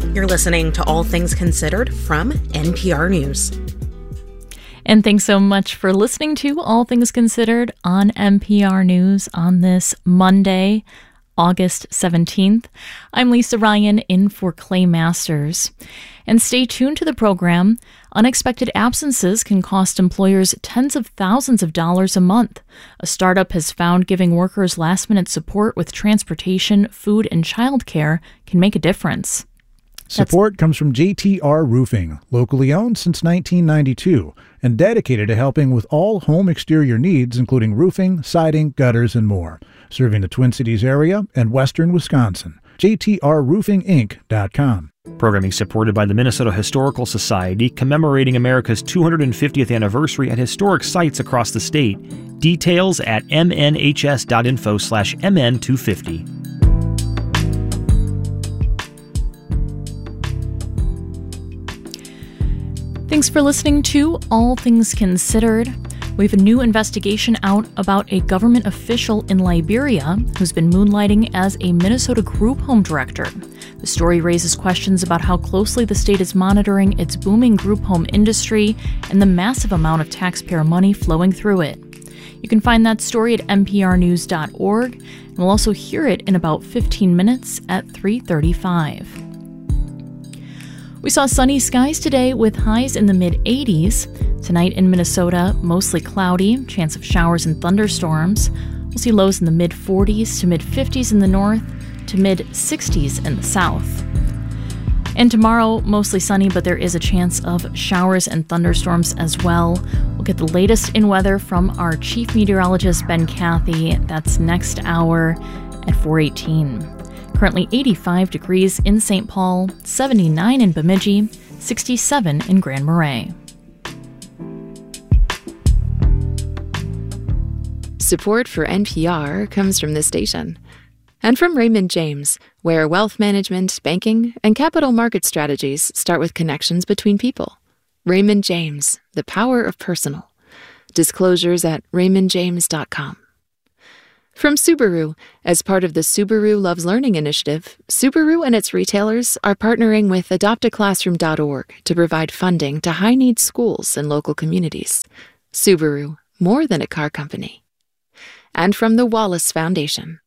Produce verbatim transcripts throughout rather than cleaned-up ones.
You're listening to All Things Considered from N P R News. And thanks so much for listening to All Things Considered on N P R News on this Monday, August seventeenth. I'm Lisa Ryan in for Clay Masters. And stay tuned to the program. Unexpected absences can cost employers tens of thousands of dollars a month. A startup has found giving workers last-minute support with transportation, food, and childcare can make a difference. Support That's- comes from J T R Roofing, locally owned since nineteen ninety-two, and dedicated to helping with all home exterior needs, including roofing, siding, gutters, and more. Serving the Twin Cities area and western Wisconsin. J T R roofing inc dot com. Programming supported by the Minnesota Historical Society, commemorating America's two hundred fiftieth anniversary at historic sites across the state. Details at m n h s dot info slash m n two fifty. Thanks for listening to All Things Considered. We have a new investigation out about a government official in Liberia who's been moonlighting as a Minnesota group home director. The story raises questions about how closely the state is monitoring its booming group home industry and the massive amount of taxpayer money flowing through it. You can find that story at n p r news dot org, and we'll also hear it in about fifteen minutes at three thirty-five. We saw sunny skies today with highs in the mid-eighties. Tonight in Minnesota, mostly cloudy, chance of showers and thunderstorms. We'll see lows in the mid-forties to mid-fifties in the north to mid-sixties in the south. And tomorrow, mostly sunny, but there is a chance of showers and thunderstorms as well. We'll get the latest in weather from our chief meteorologist, Ben Cathy. That's next hour at four eighteen. Currently eighty-five degrees in Saint Paul, seventy-nine in Bemidji, sixty-seven in Grand Marais. Support for N P R comes from this station and from Raymond James, where wealth management, banking, and capital market strategies start with connections between people. Raymond James, the power of personal. Disclosures at raymond james dot com. From Subaru, as part of the Subaru Loves Learning initiative, Subaru and its retailers are partnering with adopt a classroom dot org to provide funding to high-need schools and local communities. Subaru, more than a car company. And from the Wallace Foundation.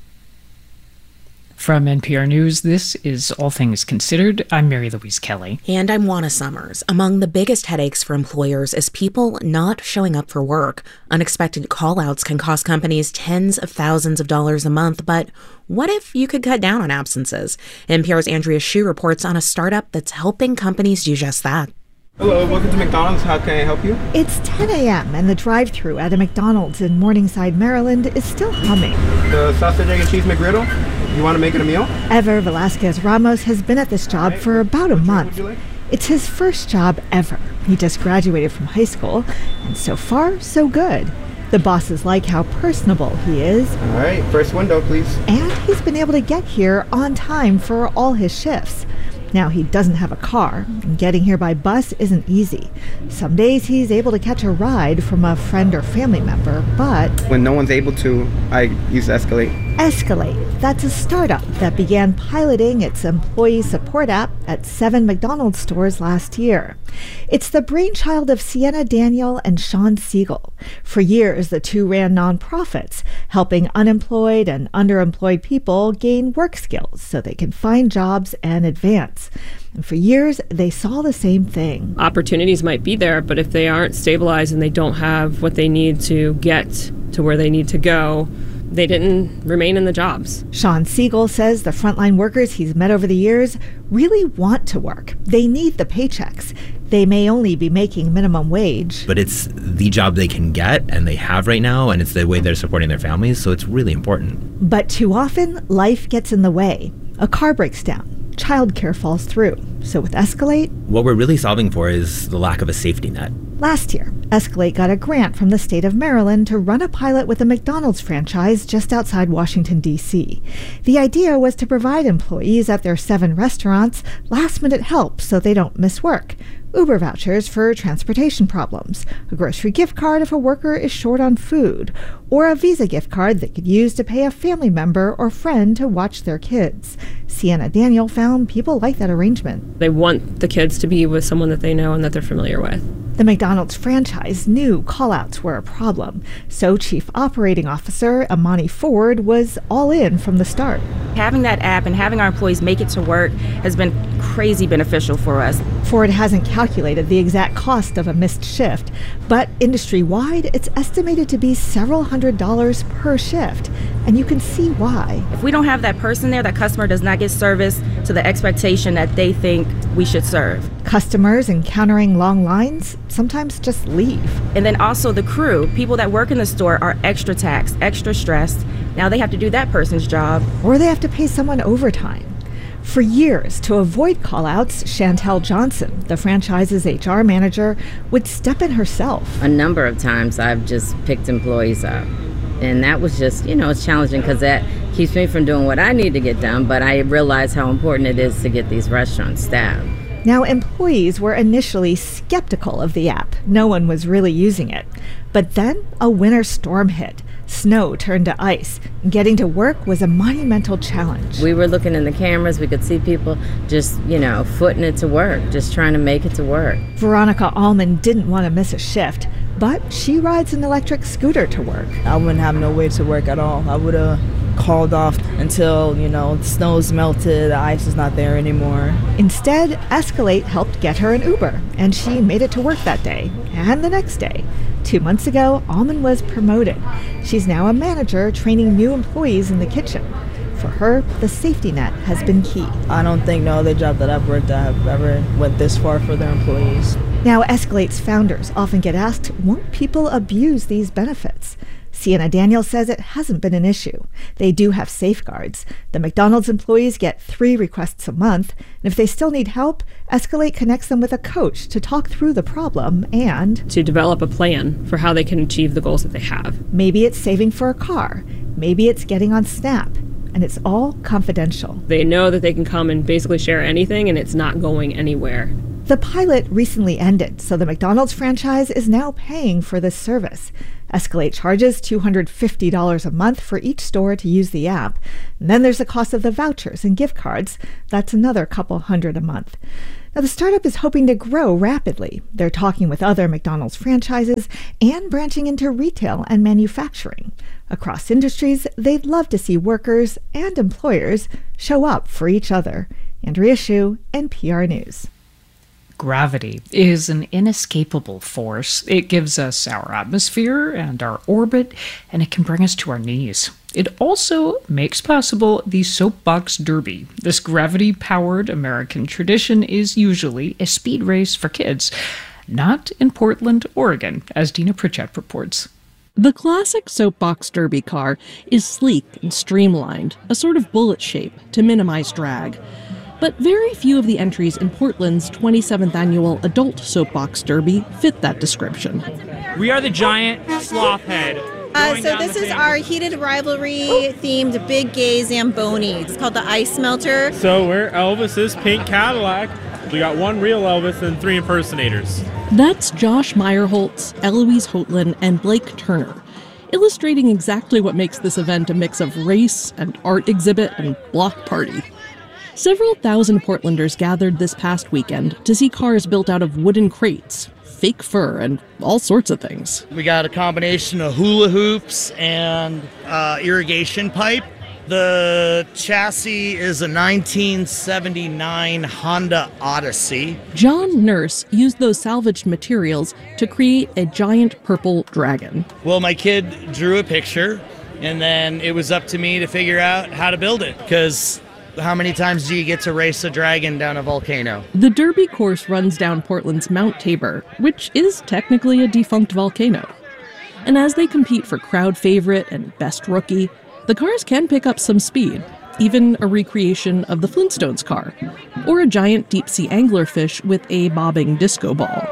From N P R News, this is All Things Considered. I'm Mary Louise Kelly. And I'm Juana Summers. Among the biggest headaches for employers is people not showing up for work. Unexpected call-outs can cost companies tens of thousands of dollars a month, but what if you could cut down on absences? N P R's Andrea Hsu reports on a startup that's helping companies do just that. Hello, welcome to McDonald's. How can I help you? It's ten a.m. and the drive-thru at a McDonald's in Morningside, Maryland is still humming. The sausage, egg, and cheese McGriddle. You want to make it a meal? Ever Velasquez Ramos has been at this job for about a month. It's his first job ever. He just graduated from high school, and so far, so good. The bosses like how personable he is. All right, first window, please. And he's been able to get here on time for all his shifts. Now, he doesn't have a car, and getting here by bus isn't easy. Some days he's able to catch a ride from a friend or family member, but... when no one's able to, I use Escalate. Escalate. That's a startup that began piloting its employee support app at seven McDonald's stores last year. It's the brainchild of Sienna Daniel and Sean Siegel. For years, the two ran nonprofits, helping unemployed and underemployed people gain work skills so they can find jobs and advance. And for years, they saw the same thing. Opportunities might be there, but if they aren't stabilized and they don't have what they need to get to where they need to go, they didn't remain in the jobs. Sean Siegel says the frontline workers he's met over the years really want to work. They need the paychecks. They may only be making minimum wage. But it's the job they can get and they have right now, and it's the way they're supporting their families, so it's really important. But too often, life gets in the way. A car breaks down. Childcare falls through. So with Escalate... what we're really solving for is the lack of a safety net. Last year, Escalate got a grant from the state of Maryland to run a pilot with a McDonald's franchise just outside Washington, D C. The idea was to provide employees at their seven restaurants last-minute help so they don't miss work. Uber vouchers for transportation problems, a grocery gift card if a worker is short on food, or a Visa gift card they could use to pay a family member or friend to watch their kids. Sienna Daniel found people like that arrangement. They want the kids to be with someone that they know and that they're familiar with. The McDonald's franchise knew call-outs were a problem, so Chief Operating Officer Amani Ford was all in from the start. Having that app and having our employees make it to work has been crazy beneficial for us. Ford hasn't calculated the exact cost of a missed shift, but industry-wide, it's estimated to be several hundred dollars per shift, and you can see why. If we don't have that person there, that customer does not get service to the expectation that they think we should serve. Customers encountering long lines sometimes just leave. And then also the crew, people that work in the store are extra taxed, extra stressed. Now they have to do that person's job. Or they have to pay someone overtime. For years, to avoid call-outs, Chantel Johnson, the franchise's H R manager, would step in herself. A number of times I've just picked employees up. And that was just, you know, it's challenging because that keeps me from doing what I need to get done, but I realize how important it is to get these restaurants staffed. Now, employees were initially skeptical of the app. No one was really using it. But then a winter storm hit. Snow turned to ice. Getting to work was a monumental challenge. We were looking in the cameras. We could see people just, you know, footing it to work, just trying to make it to work. Veronica Allman didn't want to miss a shift, but she rides an electric scooter to work. I wouldn't have no way to work at all. I would have called off until, you know, the snow's melted, the ice is not there anymore. Instead, Escalate helped get her an Uber, and she made it to work that day and the next day. Two months ago, Allman was promoted. She's now a manager training new employees in the kitchen. For her, the safety net has been key. I don't think no other job that I've worked at have ever went this far for their employees. Now, Escalate's founders often get asked, won't people abuse these benefits? Sienna Daniel says it hasn't been an issue. They do have safeguards. The McDonald's employees get three requests a month, and if they still need help, Escalate connects them with a coach to talk through the problem and to develop a plan for how they can achieve the goals that they have. Maybe it's saving for a car. Maybe it's getting on Snap. And it's all confidential. They know that they can come and basically share anything, and it's not going anywhere. The pilot recently ended, so the McDonald's franchise is now paying for this service. Escalate charges two hundred fifty dollars a month for each store to use the app. And then there's the cost of the vouchers and gift cards. That's another couple hundred a month. Now, the startup is hoping to grow rapidly. They're talking with other McDonald's franchises and branching into retail and manufacturing. Across industries, they'd love to see workers and employers show up for each other. Andrea Hsu, N P R News. Gravity is an inescapable force. It gives us our atmosphere and our orbit, and it can bring us to our knees. It also makes possible the Soapbox Derby. This gravity-powered American tradition is usually a speed race for kids, not in Portland, Oregon, as Dina Pritchett reports. The classic Soapbox Derby car is sleek and streamlined, a sort of bullet shape to minimize drag. But very few of the entries in Portland's twenty-seventh annual Adult Soapbox Derby fit that description. We are the giant sloth head. Uh, so this is our heated rivalry-themed Big Gay Zamboni. It's called the Ice Melter. So we're Elvis's pink Cadillac. We got one real Elvis and three impersonators. That's Josh Meyerholtz, Eloise Hotlin, and Blake Turner, illustrating exactly what makes this event a mix of race and art exhibit and block party. Several thousand Portlanders gathered this past weekend to see cars built out of wooden crates, fake fur, and all sorts of things. We got a combination of hula hoops and uh, irrigation pipe. The chassis is a nineteen seventy-nine Honda Odyssey. John Nurse used those salvaged materials to create a giant purple dragon. Well, my kid drew a picture, and then it was up to me to figure out how to build it, because how many times do you get to race a dragon down a volcano? The Derby course runs down Portland's Mount Tabor, which is technically a defunct volcano. And as they compete for crowd favorite and best rookie, the cars can pick up some speed, even a recreation of the Flintstones car, or a giant deep-sea anglerfish with a bobbing disco ball.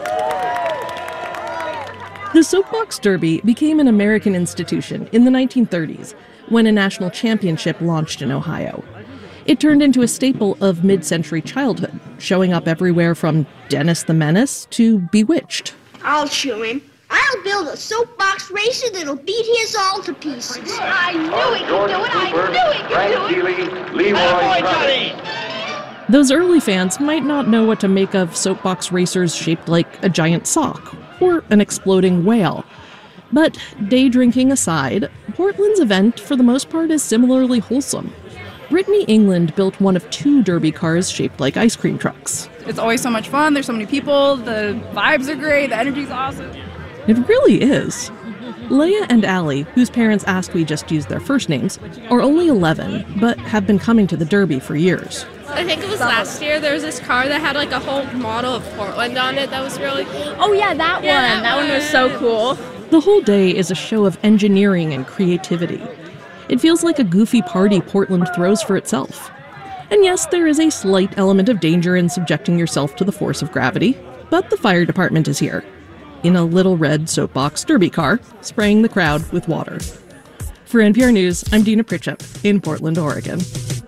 The Soapbox Derby became an American institution in the nineteen thirties, when a national championship launched in Ohio. It turned into a staple of mid-century childhood, showing up everywhere from Dennis the Menace to Bewitched. I'll show him. I'll build a soapbox racer that'll beat his all to pieces. I knew he could do it. I knew he could do it. Leroy Johnny. Those early fans might not know what to make of soapbox racers shaped like a giant sock or an exploding whale. But day drinking aside, Portland's event for the most part is similarly wholesome. Brittany England built one of two derby cars shaped like ice cream trucks. It's always so much fun. There's so many people. The vibes are great. The energy's awesome. It really is. Leia and Allie, whose parents asked we just use their first names, are only eleven, but have been coming to the Derby for years. I think it was last year. There was this car that had like a whole model of Portland on it. That was really... Oh yeah, that Yeah, one. that That one one. was so cool. The whole day is a show of engineering and creativity. It feels like a goofy party Portland throws for itself. And yes, there is a slight element of danger in subjecting yourself to the force of gravity, but the fire department is here, in a little red soapbox derby car, spraying the crowd with water. For N P R News, I'm Dina Pritchett in Portland, Oregon.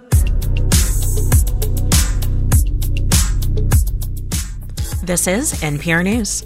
This is N P R News.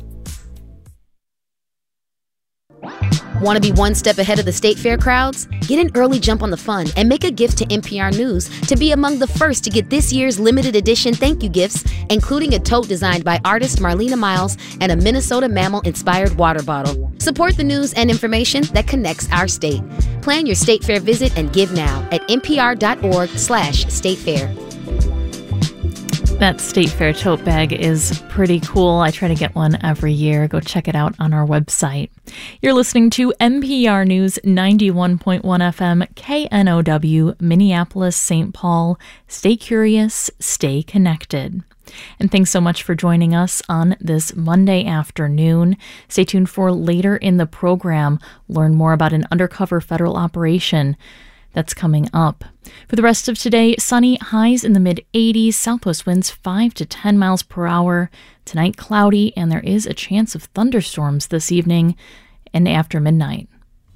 Want to be one step ahead of the State Fair crowds? Get an early jump on the fun and make a gift to N P R News to be among the first to get this year's limited edition thank you gifts, including a tote designed by artist Marlena Miles and a Minnesota mammal-inspired water bottle. Support the news and information that connects our state. Plan your State Fair visit and give now at npr.org slash state fair. That State Fair tote bag is pretty cool. I try to get one every year. Go check it out on our website. You're listening to N P R News ninety-one point one F M, K N O W, Minneapolis, Saint Paul. Stay curious, stay connected. And thanks so much for joining us on this Monday afternoon. Stay tuned for later in the program. Learn more about an undercover federal operation that's coming up. For the rest of today, sunny, highs in the mid eighties, southwest winds five to ten miles per hour. Tonight, cloudy, and there is a chance of thunderstorms this evening and after midnight.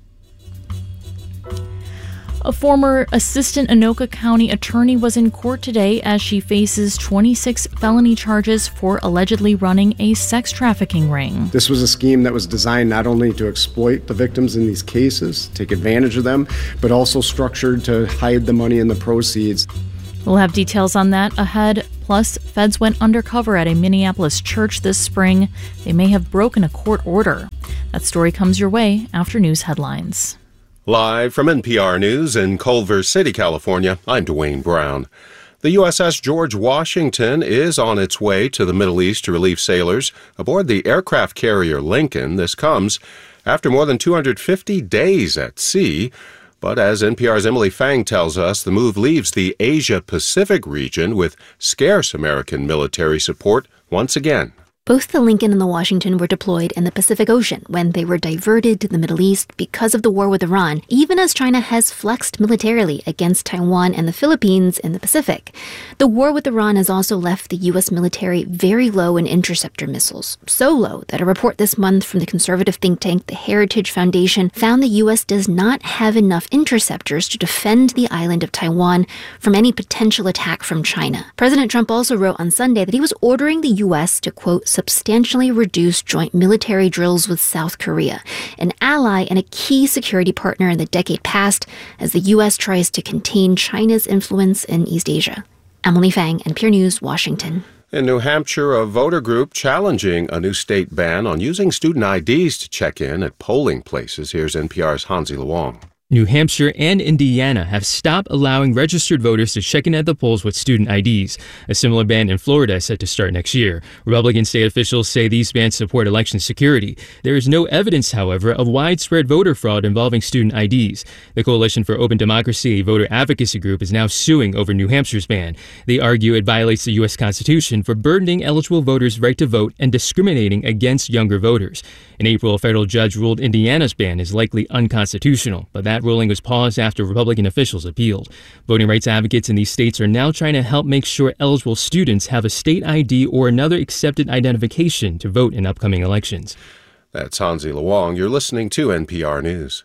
A former assistant Anoka County attorney was in court today as she faces twenty-six felony charges for allegedly running a sex trafficking ring. This was a scheme that was designed not only to exploit the victims in these cases, take advantage of them, but also structured to hide the money and the proceeds. We'll have details on that ahead. Plus, feds went undercover at a Minneapolis church this spring. They may have broken a court order. That story comes your way after news headlines. Live from N P R News in Culver City, California, I'm Dwayne Brown. The U S S George Washington is on its way to the Middle East to relieve sailors aboard the aircraft carrier Lincoln. This comes after more than two hundred fifty days at sea. But as N P R's Emily Fang tells us, the move leaves the Asia-Pacific region with scarce American military support once again. Both the Lincoln and the Washington were deployed in the Pacific Ocean when they were diverted to the Middle East because of the war with Iran, even as China has flexed militarily against Taiwan and the Philippines in the Pacific. The war with Iran has also left the U S military very low in interceptor missiles, so low that a report this month from the conservative think tank the Heritage Foundation found the U S does not have enough interceptors to defend the island of Taiwan from any potential attack from China. President Trump also wrote on Sunday that he was ordering the U S to, quote, substantially reduce joint military drills with South Korea, an ally and a key security partner in the decade past as the U S tries to contain China's influence in East Asia. Emily Fang, N P R News, Washington. In New Hampshire, a voter group challenging a new state ban on using student I Ds to check in at polling places. Here's N P R's Hansi Luong. New Hampshire and Indiana have stopped allowing registered voters to check in at the polls with student I Ds. A similar ban in Florida is set to start next year. Republican state officials say these bans support election security. There is no evidence, however, of widespread voter fraud involving student I Ds. The Coalition for Open Democracy, a voter advocacy group, is now suing over New Hampshire's ban. They argue it violates the U S Constitution for burdening eligible voters' right to vote and discriminating against younger voters. In April, a federal judge ruled Indiana's ban is likely unconstitutional, but that ruling was paused after Republican officials appealed. Voting rights advocates in these states are now trying to help make sure eligible students have a state I D or another accepted identification to vote in upcoming elections. That's Hansi Luong. You're listening to N P R News.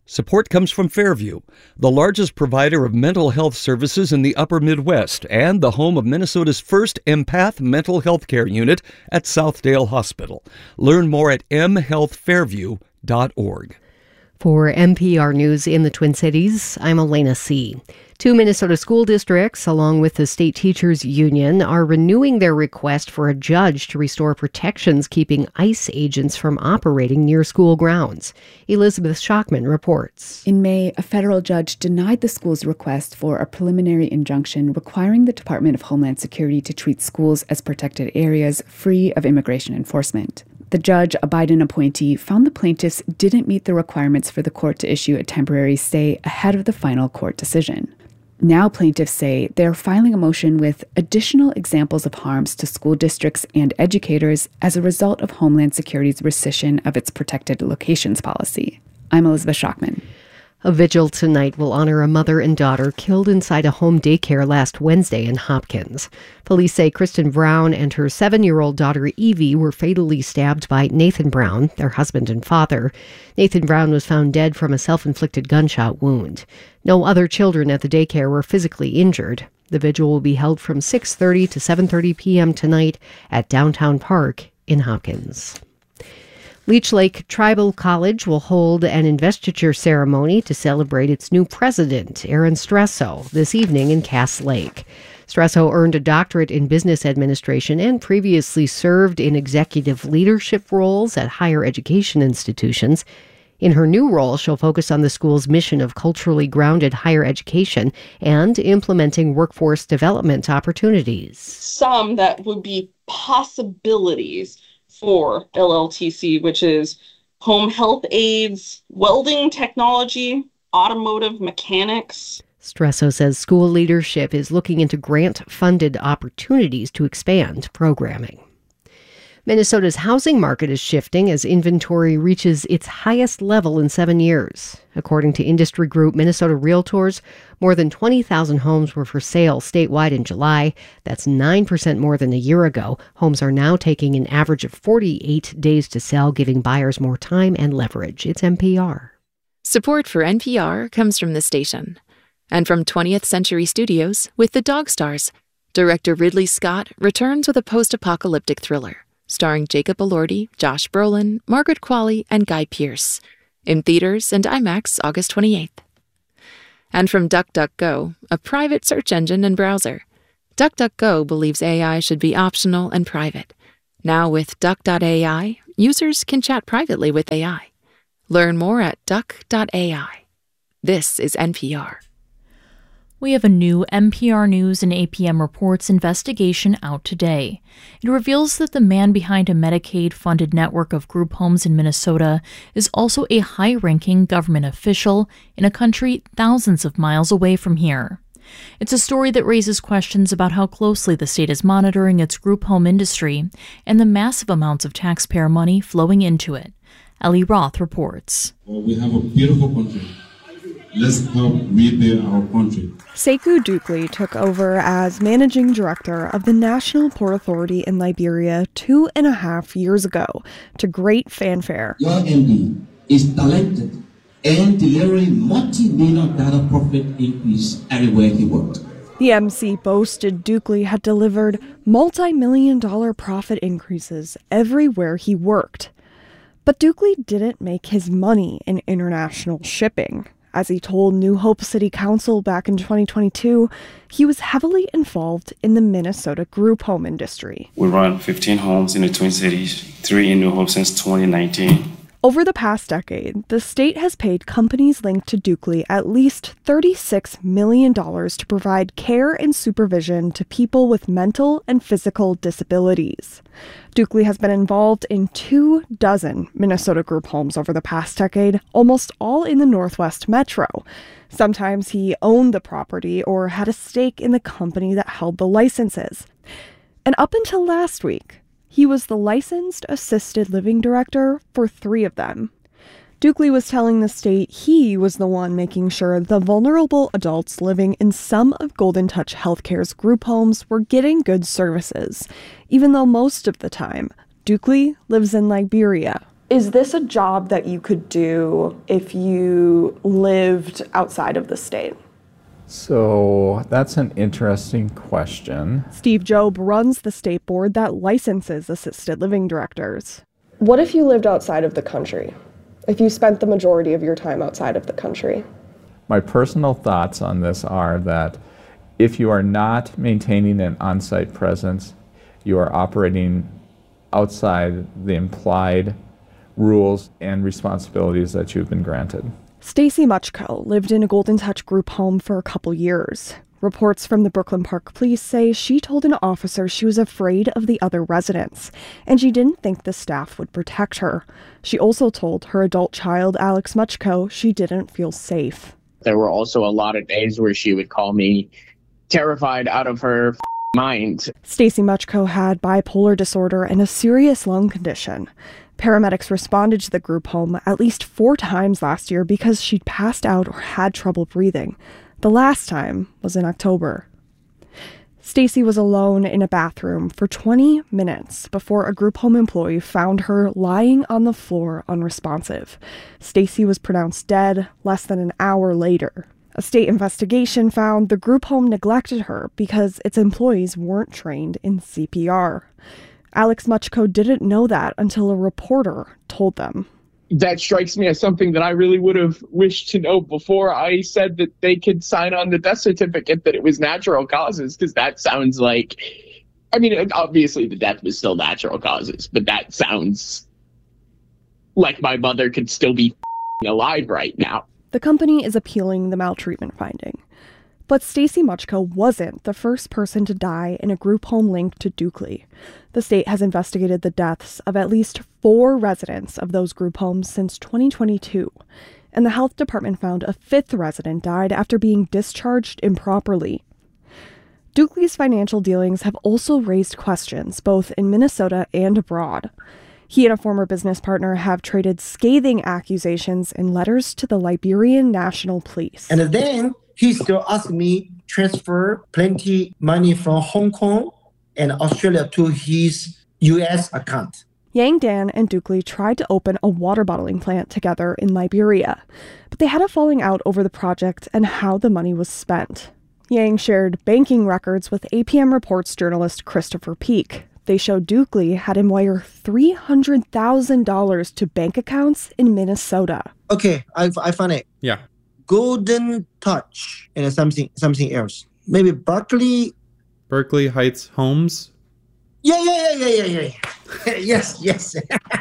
Support comes from Fairview, the largest provider of mental health services in the upper Midwest and the home of Minnesota's first Empath mental health care unit at Southdale Hospital. Learn more at m health fairview dot org. For N P R News in the Twin Cities, I'm Elena C. Two Minnesota school districts, along with the State Teachers Union, are renewing their request for a judge to restore protections keeping ICE agents from operating near school grounds. Elizabeth Schockman reports. In May, a federal judge denied the school's request for a preliminary injunction requiring the Department of Homeland Security to treat schools as protected areas free of immigration enforcement. The judge, a Biden appointee, found the plaintiffs didn't meet the requirements for the court to issue a temporary stay ahead of the final court decision. Now plaintiffs say they're filing a motion with additional examples of harms to school districts and educators as a result of Homeland Security's rescission of its protected locations policy. I'm Elizabeth Schockman. A vigil tonight will honor a mother and daughter killed inside a home daycare last Wednesday in Hopkins. Police say Kristen Brown and her seven-year-old daughter Evie were fatally stabbed by Nathan Brown, their husband and father. Nathan Brown was found dead from a self-inflicted gunshot wound. No other children at the daycare were physically injured. The vigil will be held from six thirty to seven thirty p.m. tonight at Downtown Park in Hopkins. Leech Lake Tribal College will hold an investiture ceremony to celebrate its new president, Aaron Stresso, this evening in Cass Lake. Stresso earned a doctorate in business administration and previously served in executive leadership roles at higher education institutions. In her new role, she'll focus on the school's mission of culturally grounded higher education and implementing workforce development opportunities. Some that would be possibilities for L L T C, which is home health aides, welding technology, automotive mechanics. Stresso says school leadership is looking into grant-funded opportunities to expand programming. Minnesota's housing market is shifting as inventory reaches its highest level in seven years. According to industry group Minnesota Realtors, more than twenty thousand homes were for sale statewide in July. That's nine percent more than a year ago. Homes are now taking an average of forty-eight days to sell, giving buyers more time and leverage. It's N P R. Support for N P R comes from the station and from twentieth Century Studios with The Dog Stars. Director Ridley Scott returns with a post-apocalyptic thriller starring Jacob Elordi, Josh Brolin, Margaret Qualley, and Guy Pearce. In theaters and IMAX August twenty-eighth. And from DuckDuckGo, a private search engine and browser. DuckDuckGo believes A I should be optional and private. Now with Duck dot A I, users can chat privately with A I. Learn more at Duck dot A I. This is N P R. We have a new N P R News and A P M Reports investigation out today. It reveals that the man behind a Medicaid-funded network of group homes in Minnesota is also a high-ranking government official in a country thousands of miles away from here. It's a story that raises questions about how closely the state is monitoring its group home industry and the massive amounts of taxpayer money flowing into it. Ellie Roth reports. Well, we have a beautiful country. Let's help rebuild our country. Sekou Dukli took over as managing director of the National Port Authority in Liberia two and a half years ago, to great fanfare. Your M D is talented and delivering multi-million dollar profit increase everywhere he worked. The M C boasted Dukli had delivered multi-million dollar profit increases everywhere he worked. But Dukli didn't make his money in international shipping. As he told New Hope City Council back in twenty twenty-two, he was heavily involved in the Minnesota group home industry. We run fifteen homes in the Twin Cities, three in New Hope since twenty nineteen. Over the past decade, the state has paid companies linked to Dukli at least thirty-six million dollars to provide care and supervision to people with mental and physical disabilities. Dukli has been involved in two dozen Minnesota group homes over the past decade, almost all in the Northwest Metro. Sometimes he owned the property or had a stake in the company that held the licenses. And up until last week, he was the licensed assisted living director for three of them. Dukli was telling the state he was the one making sure the vulnerable adults living in some of Golden Touch Healthcare's group homes were getting good services, even though most of the time, Dukli lives in Liberia. Is this a job that you could do if you lived outside of the state? So that's an interesting question. Steve Job runs the state board that licenses assisted living directors. What if you lived outside of the country? If you spent the majority of your time outside of the country? My personal thoughts on this are that if you are not maintaining an on-site presence, you are operating outside the implied rules and responsibilities that you've been granted. Stacy Muchko lived in a Golden Touch group home for a couple years. Reports from the Brooklyn Park Police say she told an officer she was afraid of the other residents, and she didn't think the staff would protect her. She also told her adult child, Alex Muchko, she didn't feel safe. There were also a lot of days where she would call me terrified out of her mind. Stacy Muchko had bipolar disorder and a serious lung condition. Paramedics responded to the group home at least four times last year because she'd passed out or had trouble breathing. The last time was in October. Stacy was alone in a bathroom for twenty minutes before a group home employee found her lying on the floor unresponsive. Stacy was pronounced dead less than an hour later. A state investigation found the group home neglected her because its employees weren't trained in C P R. Alex Muchko didn't know that until a reporter told them. That strikes me as something that I really would have wished to know before I said that they could sign on the death certificate that it was natural causes, because that sounds like, I mean, obviously the death was still natural causes, but that sounds like my mother could still be alive right now. The company is appealing the maltreatment finding. But Stacy Muchko wasn't the first person to die in a group home linked to Dukley. The state has investigated the deaths of at least four residents of those group homes since twenty twenty-two, and the health department found a fifth resident died after being discharged improperly. Dukley's financial dealings have also raised questions both in Minnesota and abroad. He and a former business partner have traded scathing accusations in letters to the Liberian National Police. And then he still asked me transfer plenty money from Hong Kong and Australia to his U S account. Yang Dan and Dukley tried to open a water bottling plant together in Liberia, but they had a falling out over the project and how the money was spent. Yang shared banking records with A P M Reports journalist Christopher Peak. They showed Dukley had him wire three hundred thousand dollars to bank accounts in Minnesota. Okay, I, I found it. Yeah. Golden Touch and something something else. Maybe Berkeley. Berkeley Heights Homes. Yeah, yeah, yeah, yeah, yeah, yeah. yes, yes.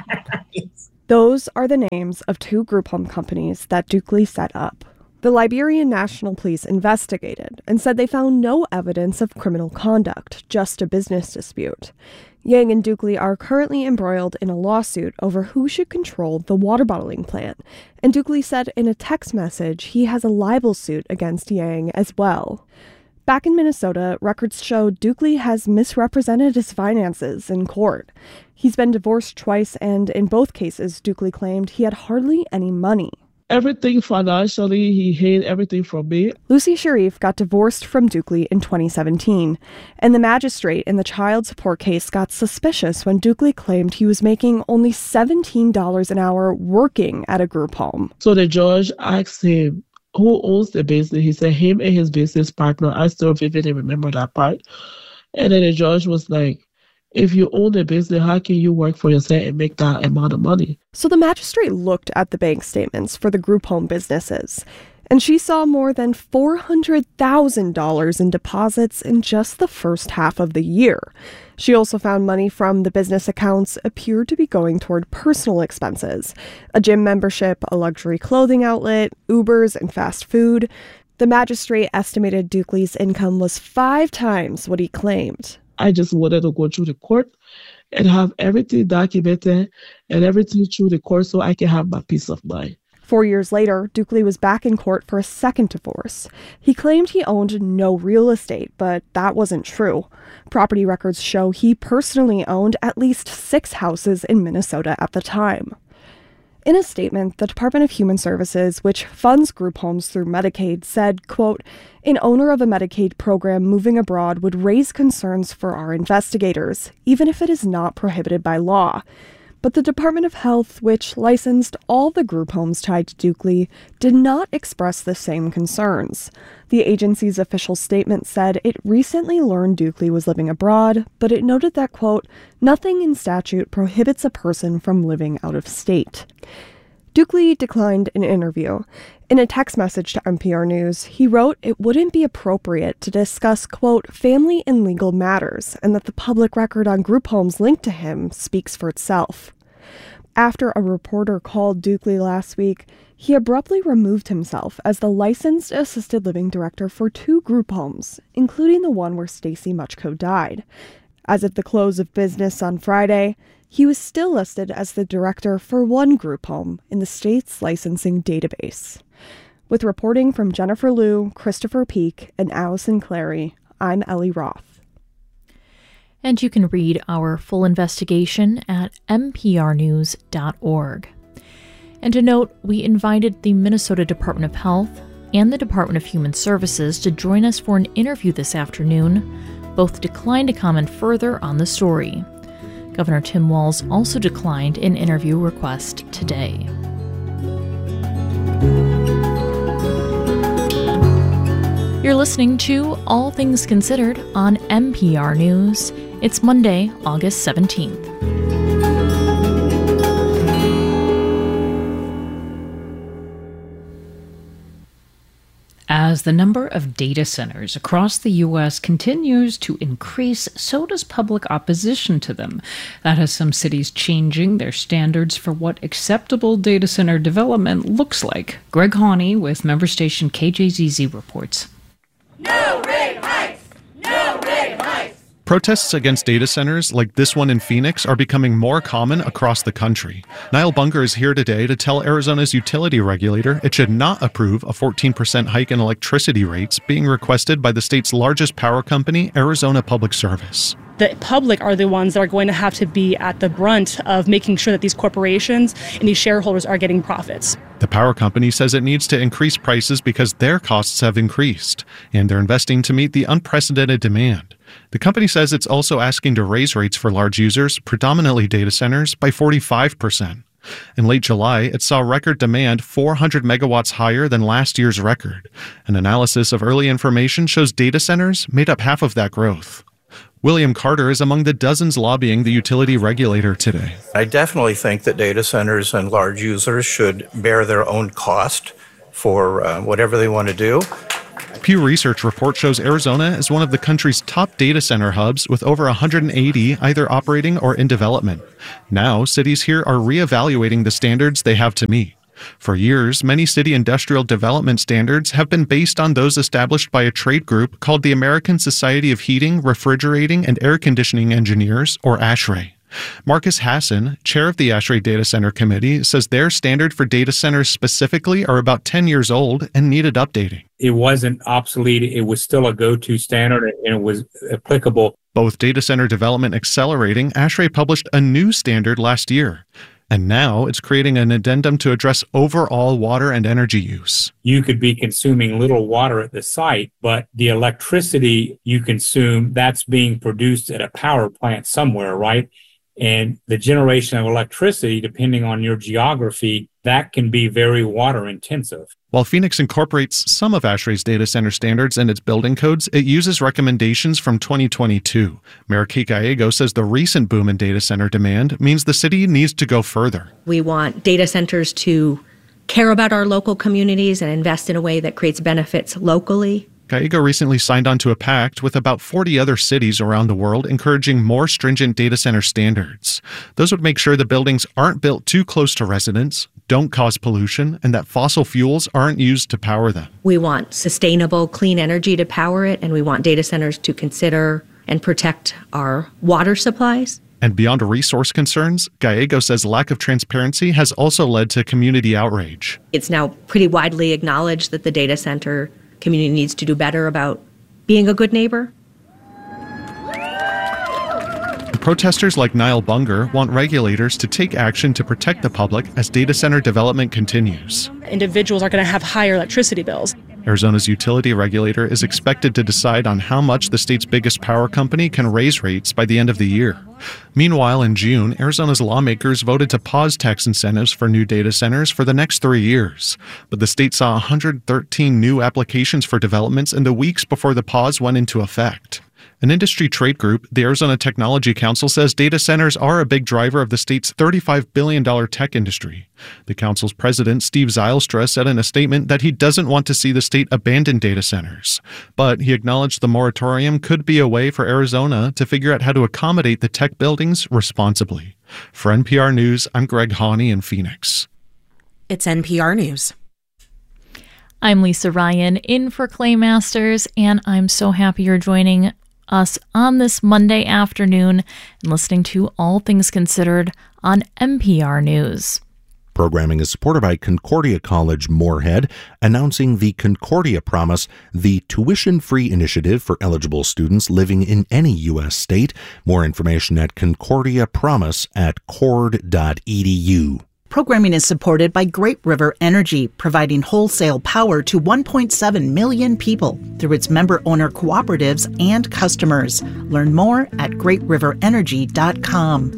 yes. Those are the names of two group home companies that Dukley set up. The Liberian National Police investigated and said they found no evidence of criminal conduct, just a business dispute. Yang and Dukley are currently embroiled in a lawsuit over who should control the water bottling plant, and Dukley said in a text message he has a libel suit against Yang as well. Back in Minnesota, records show Dukley has misrepresented his finances in court. He's been divorced twice, and in both cases, Dukley claimed he had hardly any money. Everything financially, he hid everything from me. Lucy Sharif got divorced from Dukley in twenty seventeen, and the magistrate in the child support case got suspicious when Dukley claimed he was making only seventeen dollars an hour working at a group home. So the judge asked him, who owns the business? He said him and his business partner. I still vividly remember that part. And then the judge was like, if you own a business, how can you work for yourself and make that amount of money? So the magistrate looked at the bank statements for the group home businesses, and she saw more than four hundred thousand dollars in deposits in just the first half of the year. She also found money from the business accounts appeared to be going toward personal expenses, a gym membership, a luxury clothing outlet, Ubers, and fast food. The magistrate estimated Dukley's income was five times what he claimed. I just wanted to go through the court and have everything documented and everything through the court so I can have my peace of mind. Four years later, Dukley was back in court for a second divorce. He claimed he owned no real estate, but that wasn't true. Property records show he personally owned at least six houses in Minnesota at the time. In a statement, the Department of Human Services, which funds group homes through Medicaid, said, quote, an owner of a Medicaid program moving abroad would raise concerns for our investigators, even if it is not prohibited by law. But the Department of Health, which licensed all the group homes tied to Dukley, did not express the same concerns. The agency's official statement said it recently learned Dukley was living abroad, but it noted that, quote, nothing in statute prohibits a person from living out of state. Dukley declined an interview. In a text message to N P R News, he wrote it wouldn't be appropriate to discuss, quote, family and legal matters, and that the public record on group homes linked to him speaks for itself. After a reporter called Dukley last week, he abruptly removed himself as the licensed assisted living director for two group homes, including the one where Stacey Muchko died. As of the close of business on Friday, he was still listed as the director for one group home in the state's licensing database. With reporting from Jennifer Liu, Christopher Peak, and Allison Clary, I'm Ellie Roth. And you can read our full investigation at n p r news dot org. And to note, we invited the Minnesota Department of Health and the Department of Human Services to join us for an interview this afternoon. Both declined to comment further on the story. Governor Tim Walz also declined an interview request today. You're listening to All Things Considered on N P R News. It's Monday, August seventeenth. As the number of data centers across the U S continues to increase, so does public opposition to them. That has some cities changing their standards for what acceptable data center development looks like. Greg Hawney with member station K J Z Z reports. No rate hikes! No rate hikes! Protests against data centers like this one in Phoenix are becoming more common across the country. Niall Bunger is here today to tell Arizona's utility regulator it should not approve a fourteen percent hike in electricity rates being requested by the state's largest power company, Arizona Public Service. The public are the ones that are going to have to be at the brunt of making sure that these corporations and these shareholders are getting profits. The power company says it needs to increase prices because their costs have increased, and they're investing to meet the unprecedented demand. The company says it's also asking to raise rates for large users, predominantly data centers, by forty-five percent. In late July, it saw record demand four hundred megawatts higher than last year's record. An analysis of early information shows data centers made up half of that growth. William Carter is among the dozens lobbying the utility regulator today. I definitely think that data centers and large users should bear their own cost for uh, whatever they want to do. Pew Research report shows Arizona is one of the country's top data center hubs with over one hundred eighty either operating or in development. Now, cities here are reevaluating the standards they have to meet. For years, many city industrial development standards have been based on those established by a trade group called the American Society of Heating, Refrigerating, and Air Conditioning Engineers, or ASHRAE. Marcus Hassan, chair of the ASHRAE Data Center Committee, says their standard for data centers specifically are about ten years old and needed updating. It wasn't obsolete. It was still a go-to standard, and it was applicable. Both Data Center Development Accelerating, ASHRAE published a new standard last year. And now it's creating an addendum to address overall water and energy use. You could be consuming little water at the site, but the electricity you consume, that's being produced at a power plant somewhere, right? And the generation of electricity, depending on your geography, that can be very water intensive. While Phoenix incorporates some of ASHRAE's data center standards in its building codes, it uses recommendations from twenty twenty-two. Mayor Kate Gallego says the recent boom in data center demand means the city needs to go further. We want data centers to care about our local communities and invest in a way that creates benefits locally. Gallego recently signed onto a pact with about forty other cities around the world encouraging more stringent data center standards. Those would make sure the buildings aren't built too close to residents, don't cause pollution, and that fossil fuels aren't used to power them. We want sustainable, clean energy to power it, and we want data centers to consider and protect our water supplies. And beyond resource concerns, Gallego says lack of transparency has also led to community outrage. It's now pretty widely acknowledged that the data center community needs to do better about being a good neighbor. The protesters like Niall Bunger want regulators to take action to protect the public as data center development continues. Individuals are going to have higher electricity bills. Arizona's utility regulator is expected to decide on how much the state's biggest power company can raise rates by the end of the year. Meanwhile, in June, Arizona's lawmakers voted to pause tax incentives for new data centers for the next three years. But the state saw one hundred thirteen new applications for developments in the weeks before the pause went into effect. An industry trade group, the Arizona Technology Council, says data centers are a big driver of the state's thirty-five billion dollars tech industry. The council's president, Steve Zylstra, said in a statement that he doesn't want to see the state abandon data centers. But he acknowledged the moratorium could be a way for Arizona to figure out how to accommodate the tech buildings responsibly. For N P R News, I'm Greg Hawney in Phoenix. It's N P R News. I'm Lisa Ryan, in for Clay Masters, and I'm so happy you're joining us on this Monday afternoon and listening to All Things Considered on N P R News. Programming is supported by Concordia College Moorhead, announcing the Concordia Promise, the tuition-free initiative for eligible students living in any U S state. More information at concordia promise at cord dot e d u. Programming is supported by Great River Energy, providing wholesale power to one point seven million people through its member-owner cooperatives and customers. Learn more at great river energy dot com.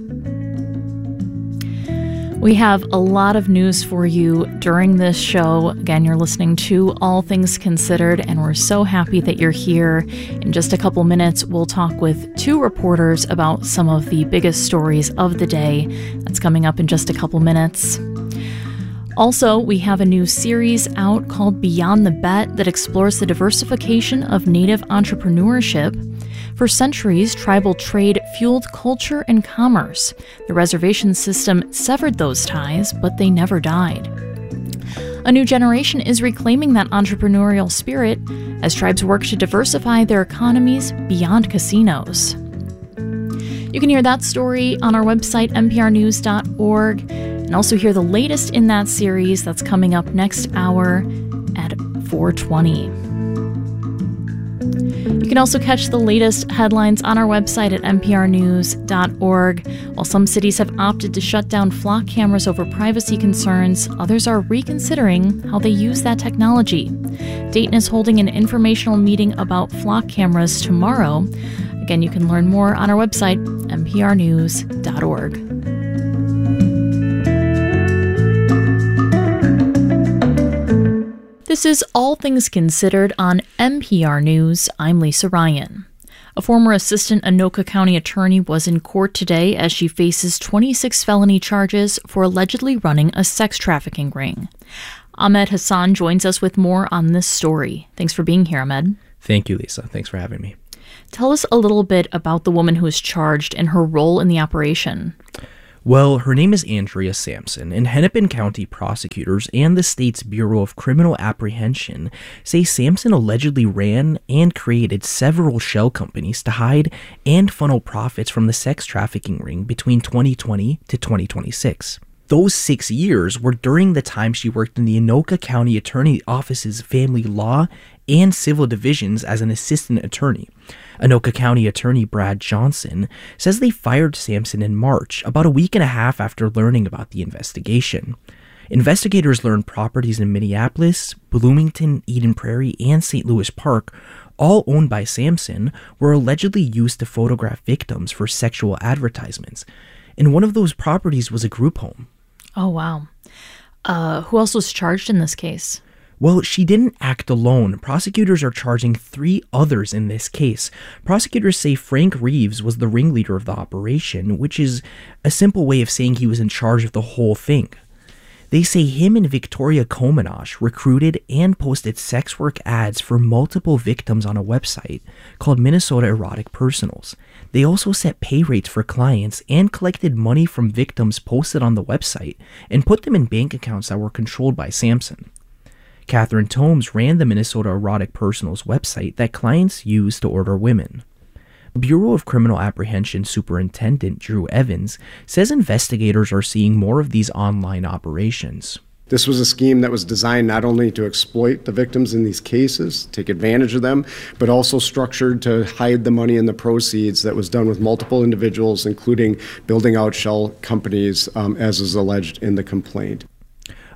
We have a lot of news for you during this show. Again, you're listening to All Things Considered, and we're so happy that you're here. In just a couple minutes, we'll talk with two reporters about some of the biggest stories of the day. That's coming up in just a couple minutes. Also, we have a new series out called Beyond the Bet that explores the diversification of Native entrepreneurship. For centuries, tribal trade fueled culture and commerce. The reservation system severed those ties, but they never died. A new generation is reclaiming that entrepreneurial spirit as tribes work to diversify their economies beyond casinos. You can hear that story on our website, n p r news dot org, and also hear the latest in that series that's coming up next hour at four twenty. You can also catch the latest headlines on our website at n p r news dot org. While some cities have opted to shut down flock cameras over privacy concerns, others are reconsidering how they use that technology. Dayton is holding an informational meeting about flock cameras tomorrow. Again, you can learn more on our website, n p r news dot org. This is All Things Considered on N P R News. I'm Lisa Ryan. A former assistant Anoka County attorney was in court today as she faces twenty-six felony charges for allegedly running a sex trafficking ring. Ahmed Hassan joins us with more on this story. Thanks for being here, Ahmed. Thank you, Lisa. Thanks for having me. Tell us a little bit about the woman who was charged and her role in the operation. Well, her name is Andrea Sampson, and Hennepin County prosecutors and the state's Bureau of Criminal Apprehension say Sampson allegedly ran and created several shell companies to hide and funnel profits from the sex trafficking ring between twenty twenty to twenty twenty-six. Those six years were during the time she worked in the Anoka County Attorney Office's Family Law and Civil Divisions as an assistant attorney. Anoka County Attorney Brad Johnson says they fired Sampson in March, about a week and a half after learning about the investigation. Investigators learned properties in Minneapolis, Bloomington, Eden Prairie, and Saint Louis Park, all owned by Sampson, were allegedly used to photograph victims for sexual advertisements. And one of those properties was a group home. Oh, wow. Uh, who else was charged in this case? Well, she didn't act alone. Prosecutors are charging three others in this case. Prosecutors say Frank Reeves was the ringleader of the operation, which is a simple way of saying he was in charge of the whole thing. They say him and Victoria Kominosh recruited and posted sex work ads for multiple victims on a website called Minnesota Erotic Personals. They also set pay rates for clients and collected money from victims posted on the website and put them in bank accounts that were controlled by Sampson. Catherine Tomes ran the Minnesota Erotic Personals website that clients use to order women. Bureau of Criminal Apprehension Superintendent Drew Evans says investigators are seeing more of these online operations. This was a scheme that was designed not only to exploit the victims in these cases, take advantage of them, but also structured to hide the money and the proceeds that was done with multiple individuals, including building out shell companies, um, as is alleged in the complaint.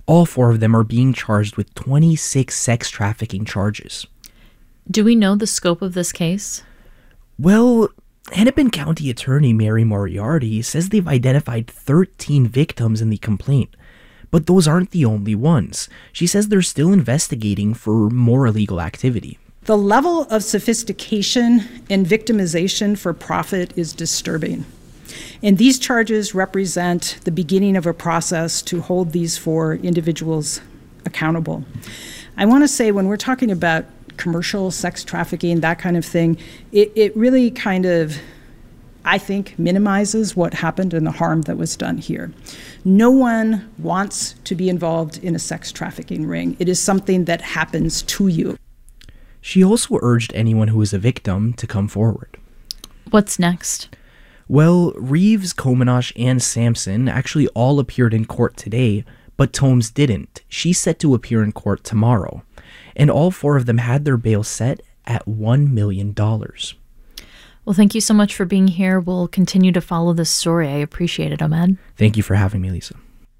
All four of them are being charged with twenty-six sex trafficking charges. Do we know the scope of this case? Well, Hennepin County Attorney Mary Moriarty says they've identified thirteen victims in the complaint. But those aren't the only ones. She says they're still investigating for more illegal activity. The level of sophistication and victimization for profit is disturbing. And these charges represent the beginning of a process to hold these four individuals accountable. I want to say when we're talking about commercial sex trafficking, that kind of thing, it, it really kind of, I think, minimizes what happened and the harm that was done here. No one wants to be involved in a sex trafficking ring. It is something that happens to you. She also urged anyone who is a victim to come forward. What's next? Well, Reeves, Kominosh, and Sampson actually all appeared in court today, but Tomes didn't. She's set to appear in court tomorrow. And all four of them had their bail set at one million dollars. Well, thank you so much for being here. We'll continue to follow this story. I appreciate it, Ahmed. Thank you for having me, Lisa.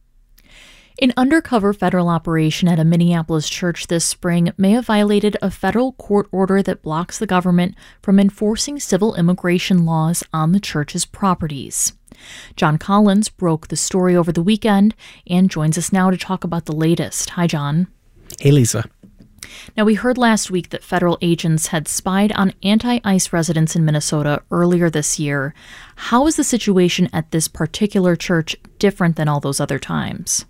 An undercover federal operation at a Minneapolis church this spring may have violated a federal court order that blocks the government from enforcing civil immigration laws on the church's properties. John Collins broke the story over the weekend and joins us now to talk about the latest. Hi, John. Hey, Lisa. Now, we heard last week that federal agents had spied on anti-ICE residents in Minnesota earlier this year. How is the situation at this particular church different than all those other times?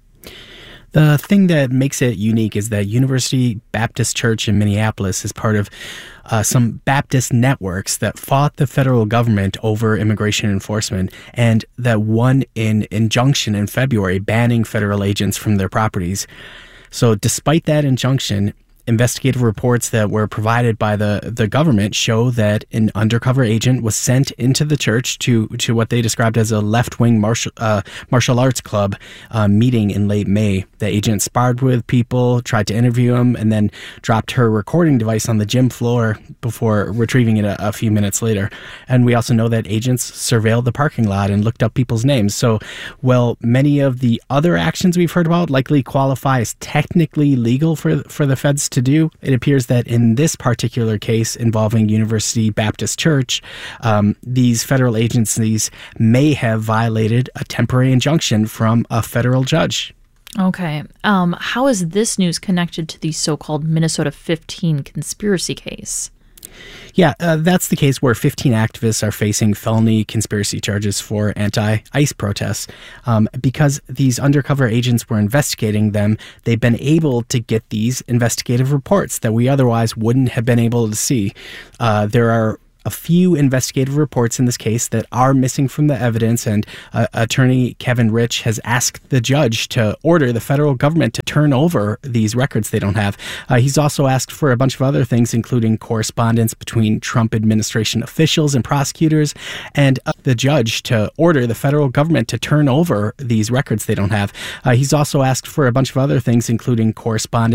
The thing that makes it unique is that University Baptist Church in Minneapolis is part of uh, some Baptist networks that fought the federal government over immigration enforcement and that won an injunction in February banning federal agents from their properties. So despite that injunction, investigative reports that were provided by the, the government show that an undercover agent was sent into the church to, to what they described as a left-wing martial, uh, martial arts club uh, meeting in late May. The agent sparred with people, tried to interview them, and then dropped her recording device on the gym floor before retrieving it a, a few minutes later. And we also know that agents surveilled the parking lot and looked up people's names. So, while many of the other actions we've heard about likely qualify as technically legal for, for the feds to do, it appears that in this particular case involving University Baptist Church, um, these federal agencies may have violated a temporary injunction from a federal judge. Okay. Um, how is this news connected to the so-called Minnesota fifteen conspiracy case? Yeah, uh, that's the case where fifteen activists are facing felony conspiracy charges for anti-ICE protests. Um, because these undercover agents were investigating them, they've been able to get these investigative reports that we otherwise wouldn't have been able to see. Uh, there are a few investigative reports in this case that are missing from the evidence, and uh, attorney Kevin Rich has asked the judge to order the federal government to turn over these records they don't have. Uh, he's also asked for a bunch of other things, including correspondence between Trump administration officials and prosecutors, and uh, the judge to order the federal government to turn over these records they don't have. Uh, he's also asked for a bunch of other things, including correspondence